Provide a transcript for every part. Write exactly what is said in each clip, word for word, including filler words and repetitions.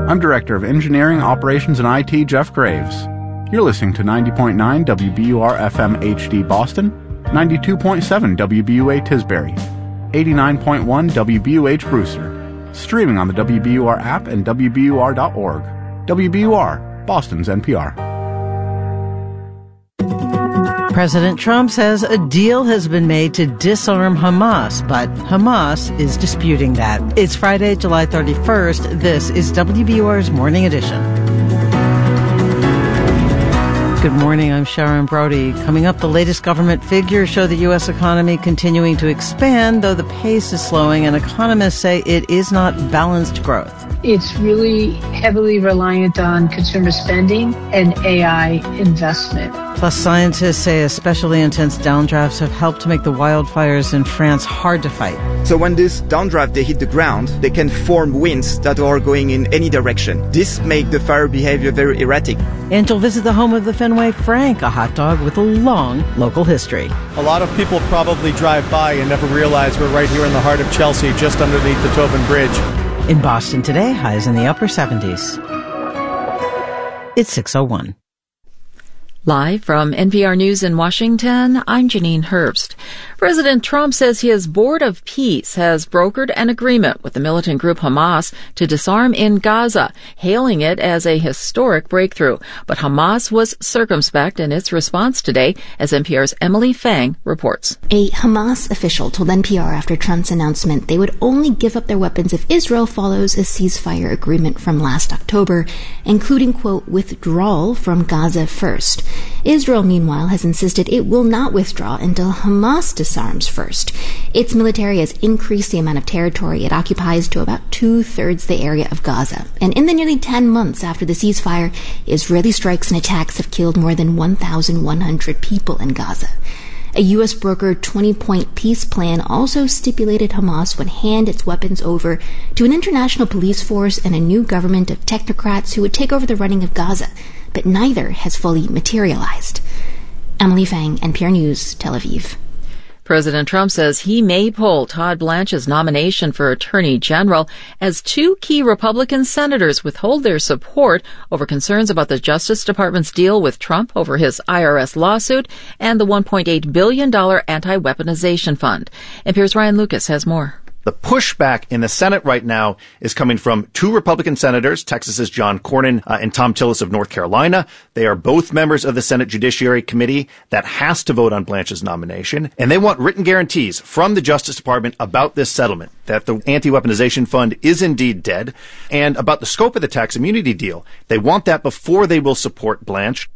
I'm Director of Engineering, Operations, and I T, Jeff Graves. You're listening to ninety point nine W B U R F M H D Boston, ninety-two point seven W B U A Tisbury, eighty-nine point one W B U H Brewster, streaming on the W B U R app and W B U R dot org. W B U R, Boston's N P R. President Trump says a deal has been made to disarm Hamas, but Hamas is disputing that. It's Friday, July thirty-first. This is W B U R's Morning Edition. Good morning, I'm Sharon Brody. Coming up, the latest government figures show the U S economy continuing to expand, though the pace is slowing, and economists say it is not balanced growth. It's really heavily reliant on consumer spending and A I investment. Plus, scientists say especially intense downdrafts have helped to make the wildfires in France hard to fight. So when this downdraft, they hit the ground, they can form winds that are going in any direction. This makes the fire behavior very erratic. And you'll visit the home of the Fenway Frank, a hot dog with a long local history. A lot of people probably drive by and never realize we're right here in the heart of Chelsea, just underneath the Tobin Bridge. In Boston today, highs in the upper seventies. It's six oh one. Live from N P R News in Washington, I'm Janine Herbst. President Trump says his Board of Peace has brokered an agreement with the militant group Hamas to disarm in Gaza, hailing it as a historic breakthrough. But Hamas was circumspect in its response today, as N P R's Emily Fang reports. A Hamas official told N P R after Trump's announcement they would only give up their weapons if Israel follows a ceasefire agreement from last October, including, quote, withdrawal from Gaza first. Israel, meanwhile, has insisted it will not withdraw until Hamas disarms first. Its military has increased the amount of territory it occupies to about two-thirds the area of Gaza. And in the nearly ten months after the ceasefire, Israeli strikes and attacks have killed more than one thousand one hundred people in Gaza. A U S brokered twenty-point peace plan also stipulated Hamas would hand its weapons over to an international police force and a new government of technocrats who would take over the running of Gaza, but neither has fully materialized. Emily Fang, N P R News, Tel Aviv. President Trump says he may pull Todd Blanche's nomination for Attorney General as two key Republican senators withhold their support over concerns about the Justice Department's deal with Trump over his I R S lawsuit and the one point eight billion dollars anti-weaponization fund. N P R's Ryan Lucas has more. The pushback in the Senate right now is coming from two Republican senators, Texas's John Cornyn uh, and Tom Tillis of North Carolina. They are both members of the Senate Judiciary Committee that has to vote on Blanche's nomination, and they want written guarantees from the Justice Department about this settlement, that the anti-weaponization fund is indeed dead, and about the scope of the tax immunity deal. They want that before they will support Blanche.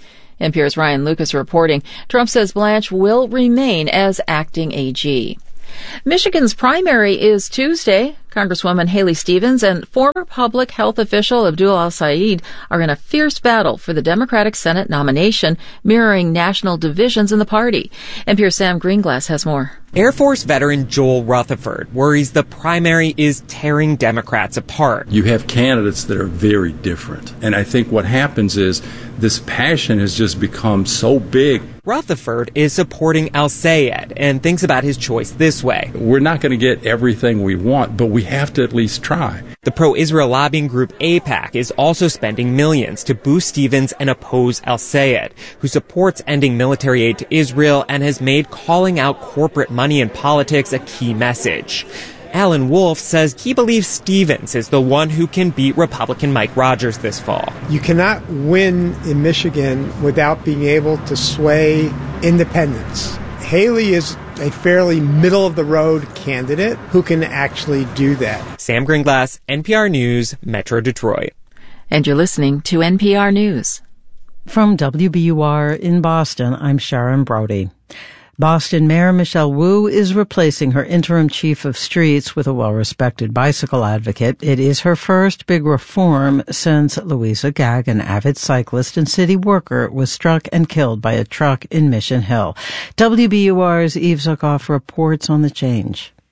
N P R's Ryan Lucas reporting. Trump says Blanche will remain as acting A G. Michigan's primary is Tuesday. Congresswoman Haley Stevens and former public health official Abdul Al-Sayed are in a fierce battle for the Democratic Senate nomination, mirroring national divisions in the party. N P R's Sam Greenglass has more. Air Force veteran Joel Rutherford worries the primary is tearing Democrats apart. You have candidates that are very different. And I think what happens is this passion has just become so big. Rutherford is supporting Al-Sayed and thinks about his choice this way. We're not going to get everything we want, but we have to at least try. The pro-Israel lobbying group AIPAC is also spending millions to boost Stevens and oppose Al-Sayed, who supports ending military aid to Israel and has made calling out corporate money in politics a key message. Alan Wolf says he believes Stevens is the one who can beat Republican Mike Rogers this fall. You cannot win in Michigan without being able to sway independents. Haley is a fairly middle-of-the-road candidate who can actually do that. Sam Greenglass, N P R News, Metro Detroit. And you're listening to N P R News. From W B U R in Boston, I'm Sharon Brody. Boston Mayor Michelle Wu is replacing her interim chief of streets with a well-respected bicycle advocate. It is her first big reform since Louisa Gagg, an avid cyclist and city worker, was struck and killed by a truck in Mission Hill. W B U R's Eve Zuckoff reports on the change.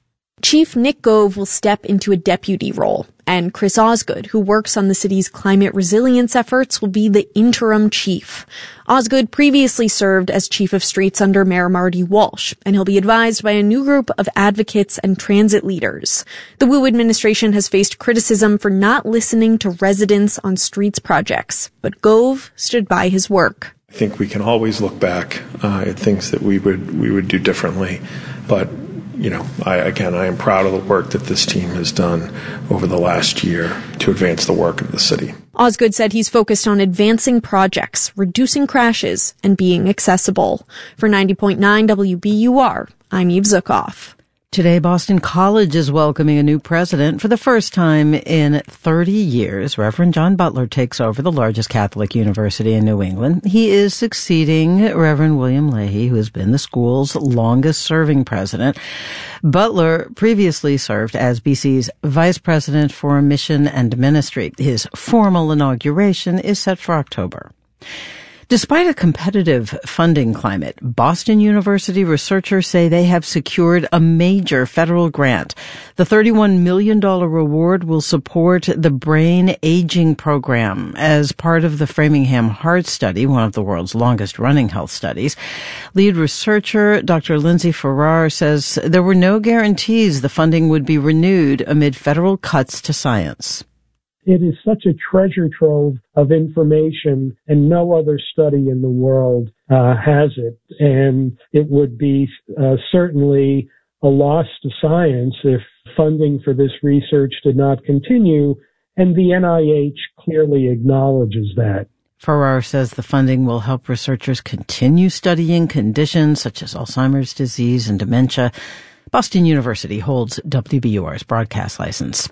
Chief Nick Gove will step into a deputy role, and Chris Osgood, who works on the city's climate resilience efforts, will be the interim chief. Osgood previously served as chief of streets under Mayor Marty Walsh, and he'll be advised by a new group of advocates and transit leaders. The Wu administration has faced criticism for not listening to residents on streets projects, but Gove stood by his work. I think we can always look back uh, at things that we would we would do differently, but you know, I, again, I am proud of the work that this team has done over the last year to advance the work of the city. Osgood said he's focused on advancing projects, reducing crashes, and being accessible. For ninety point nine W B U R, I'm Eve Zukoff. Today, Boston College is welcoming a new president. For the first time in thirty years, Reverend John Butler takes over the largest Catholic university in New England. He is succeeding Reverend William Leahy, who has been the school's longest-serving president. Butler previously served as B C's vice president for mission and ministry. His formal inauguration is set for October. Despite a competitive funding climate, Boston University researchers say they have secured a major federal grant. The thirty-one million dollars reward will support the Brain Aging Program as part of the Framingham Heart Study, one of the world's longest-running health studies. Lead researcher Doctor Lindsay Farrar says there were no guarantees the funding would be renewed amid federal cuts to science. It is such a treasure trove of information, and no other study in the world uh, has it. And it would be uh, certainly a loss to science if funding for this research did not continue, and the N I H clearly acknowledges that. Farrar says the funding will help researchers continue studying conditions such as Alzheimer's disease and dementia. Boston University holds W B U R's broadcast license.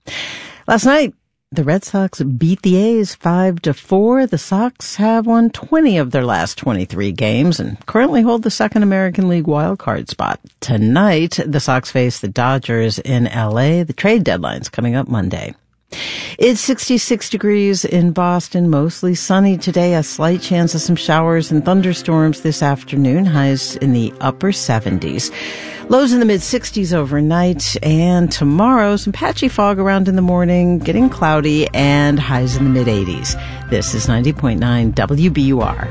Last night, the Red Sox beat the A's five to four. The Sox have won twenty of their last twenty-three games and currently hold the second American League wildcard spot. Tonight, the Sox face the Dodgers in L A. The trade deadline's coming up Monday. It's sixty-six degrees in Boston, mostly sunny today, a slight chance of some showers and thunderstorms this afternoon, highs in the upper seventies. Lows in the mid-sixties overnight, and tomorrow some patchy fog around in the morning, getting cloudy, and highs in the mid-eighties. This is ninety point nine W B U R.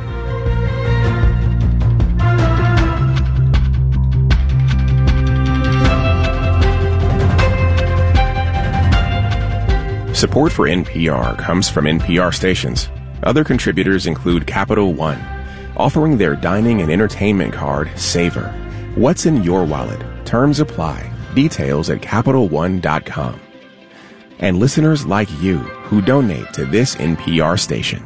Support for N P R comes from N P R stations. Other contributors include Capital One, offering their dining and entertainment card, Savor. What's in your wallet? Terms apply. Details at Capital One dot com. And listeners like you who donate to this N P R station.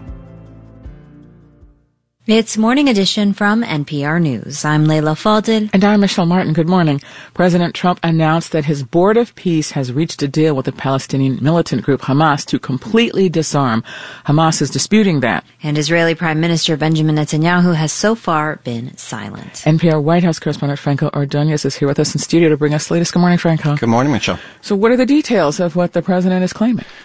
It's Morning Edition from N P R News. I'm Leila Fadel. And I'm Michelle Martin. Good morning. President Trump announced that his Board of Peace has reached a deal with the Palestinian militant group Hamas to completely disarm. Hamas is disputing that. And Israeli Prime Minister Benjamin Netanyahu has so far been silent. N P R White House correspondent Franco Ordonez is here with us in studio to bring us the latest. Good morning, Franco. Good morning, Michelle. So what are the details of what the president is claiming?